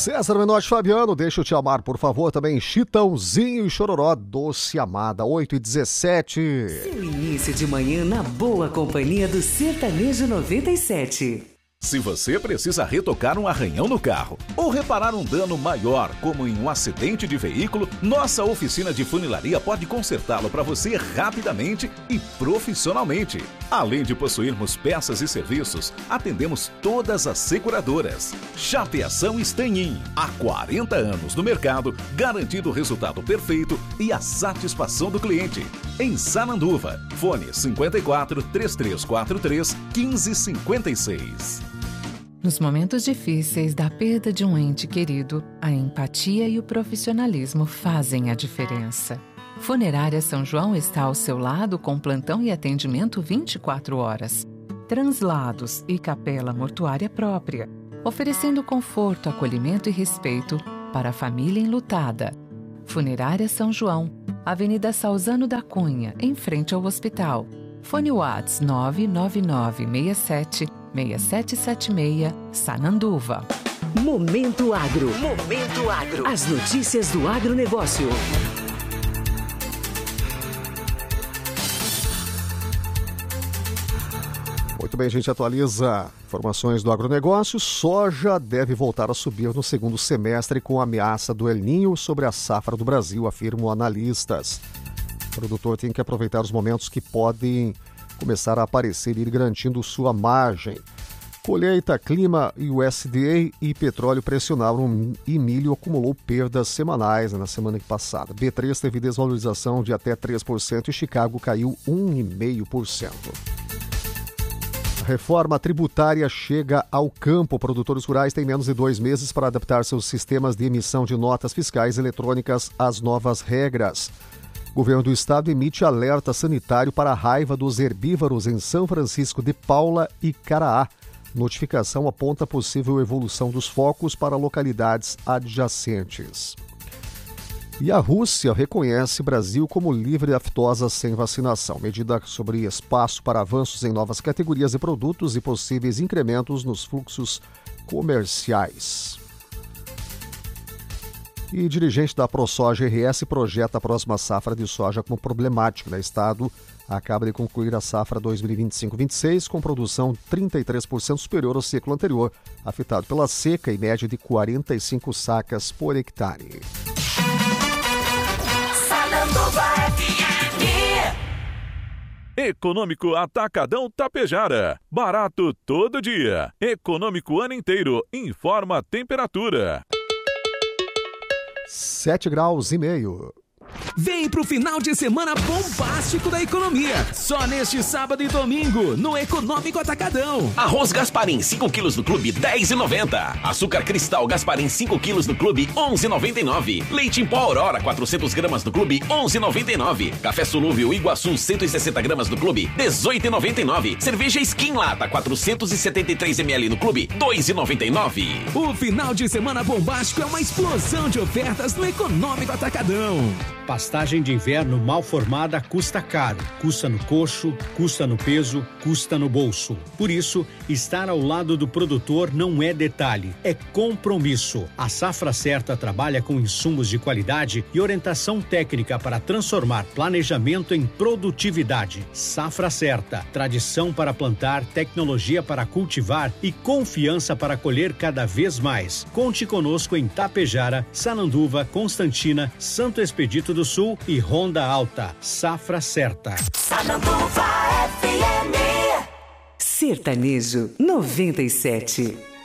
César Menotti Fabiano, deixa eu te amar, por favor. Também Chitãozinho e Chororó, Doce Amada, 8h17. Seu início de manhã na boa companhia do Sertanejo 97. Se você precisa retocar um arranhão no carro ou reparar um dano maior, como em um acidente de veículo, nossa oficina de funilaria pode consertá-lo para você rapidamente e profissionalmente. Além de possuirmos peças e serviços, atendemos todas as seguradoras. Chapeação Stanhin, há 40 anos no mercado, garantindo o resultado perfeito e a satisfação do cliente. Em Sananduva, fone 54 3343 1556. Nos momentos difíceis da perda de um ente querido, a empatia e o profissionalismo fazem a diferença. Funerária São João está ao seu lado com plantão e atendimento 24 horas. Translados e capela mortuária própria, oferecendo conforto, acolhimento e respeito para a família enlutada. Funerária São João, Avenida Salzano da Cunha, em frente ao hospital. Fone Whats 99967 6776, Sananduva. Momento Agro. Momento Agro. As notícias do agronegócio. Muito bem, a gente atualiza informações do agronegócio. Soja deve voltar a subir no segundo semestre com a ameaça do El Niño sobre a safra do Brasil, afirmam analistas. O produtor tem que aproveitar os momentos que podem começar a aparecer e ir garantindo sua margem. Colheita, clima e USDA e petróleo pressionaram e milho acumulou perdas semanais na semana passada. B3 teve desvalorização de até 3% e Chicago caiu 1,5%. A reforma tributária chega ao campo. Produtores rurais têm menos de 2 meses para adaptar seus sistemas de emissão de notas fiscais eletrônicas às novas regras. O governo do estado emite alerta sanitário para a raiva dos herbívoros em São Francisco de Paula e Caraá. Notificação aponta possível evolução dos focos para localidades adjacentes. E a Rússia reconhece Brasil como livre de aftosa sem vacinação. Medida sobre espaço para avanços em novas categorias de produtos e possíveis incrementos nos fluxos comerciais. E dirigente da ProSoja RS projeta a próxima safra de soja como problemática. O estado acaba de concluir a safra 2025-26 com produção 33% superior ao ciclo anterior, afetado pela seca e média de 45 sacas por hectare. Econômico Atacadão Tapejara. Barato todo dia. Econômico ano inteiro. Informa a temperatura. 7,5 graus. Vem pro final de semana bombástico da economia. Só neste sábado e domingo, no Econômico Atacadão. Arroz Gasparim 5 quilos no clube, R$10,90. Açúcar Cristal Gasparim 5 quilos no clube, R$11,99. Leite em pó Aurora 400 gramas no clube, R$11,99. Café solúvel Iguaçu 160 gramas no clube, R$18,99. Cerveja Skin Lata 473 ml no clube, R$2,99. O final de semana bombástico é uma explosão de ofertas no Econômico Atacadão. Pastagem de inverno mal formada custa caro. Custa no coxo, custa no peso, custa no bolso. Por isso, estar ao lado do produtor não é detalhe, é compromisso. A Safra Certa trabalha com insumos de qualidade e orientação técnica para transformar planejamento em produtividade. Safra Certa, tradição para plantar, tecnologia para cultivar e confiança para colher cada vez mais. Conte conosco em Tapejara, Sananduva, Constantina, Santo Expedito do Sul e Ronda Alta. Safra Certa. Sananduva FM. Sertanejo 97.